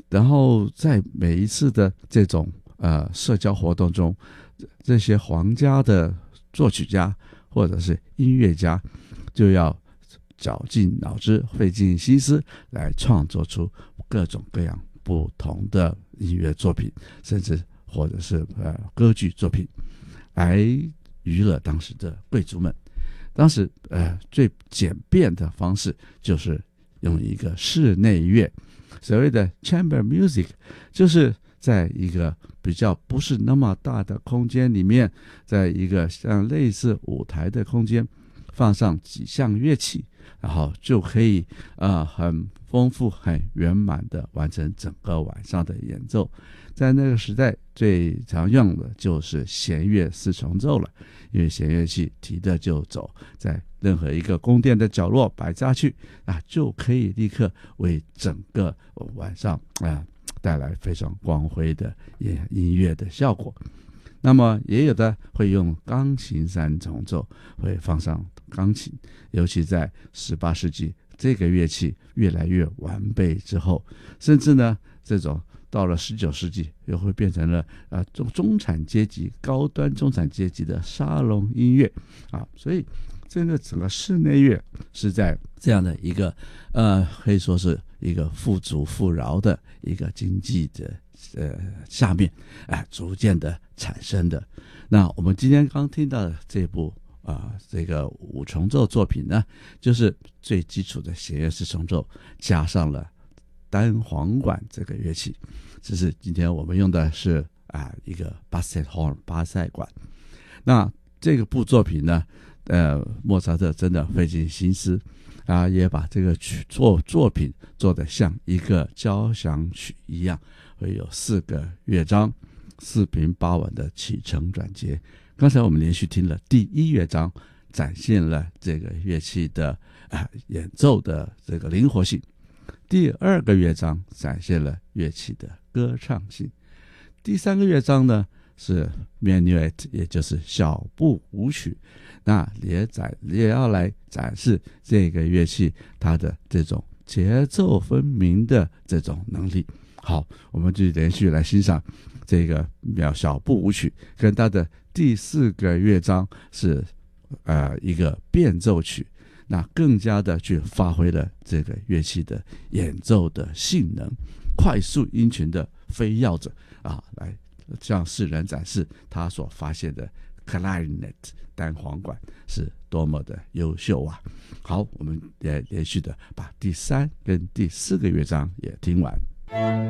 然后在每一次的这种社交活动中，这些皇家的作曲家或者是音乐家就要绞尽脑汁费尽心思来创作出各种各样不同的音乐作品，甚至或者是歌剧作品，来娱乐当时的贵族们。当时最简便的方式就是用一个室内乐，所谓的 chamber music， 就是在一个比较不是那么大的空间里面，在一个像类似舞台的空间放上几项乐器，然后就可以很丰富很圆满的完成整个晚上的演奏。在那个时代最常用的就是弦乐四重奏了，因为弦乐器提着就走，在任何一个宫殿的角落摆下去就可以立刻为整个晚上带来非常光辉的音乐的效果。那么也有的会用钢琴三重奏，会放上钢琴，尤其在18世纪这个乐器越来越完备之后，甚至呢这种到了19世纪又会变成了中产阶级高端中产阶级的沙龙音乐所以这个整个室内乐是在这样的一个可以说是一个富足富饶的一个经济的下面逐渐的产生的。那我们今天刚听到的这部这个五重奏作品呢，就是最基础的弦乐四重奏加上了单簧管这个乐器，这是今天我们用的是一个 basset horn 巴塞管。那这个部作品呢莫扎特真的费尽心思也把这个作品做得像一个交响曲一样，会有4个乐章，4平8稳的起承转接。刚才我们连续听了第1乐章，展现了这个乐器的演奏的这个灵活性，第2个乐章展现了乐器的歌唱性，第3个乐章呢是 Minuet， 也就是小步舞曲，那也要来展示这个乐器它的这种节奏分明的这种能力。好，我们就连续来欣赏这个小步舞曲，跟它的第4个乐章是一个变奏曲，那更加的去发挥了这个乐器的演奏的性能，快速音群的飞跃着来向世人展示他所发现的 clarinet 单簧管是多么的优秀好，我们也连续的把第3跟第4个乐章也听完。